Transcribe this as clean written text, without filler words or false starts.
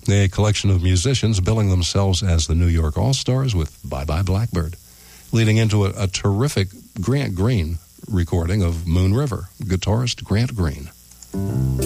A collection of musicians billing themselves as the New York All-Stars with Bye Bye Blackbird, leading into a terrific Grant Green recording of Moon River, guitarist Grant Green.